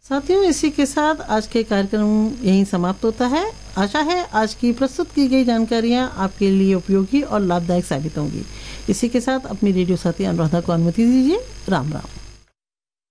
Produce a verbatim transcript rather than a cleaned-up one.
साथियों, इसी के साथ आज के कार्यक्रम यहीं समाप्त होता है। आशा है आज की प्रस्तुत की गई जानकारियाँ आपके लिए उपयोगी और लाभदायक साबित होंगी। इसी के साथ अपनी रेडियो साथी अनुराधा को अनुमति दीजिए। राम राम।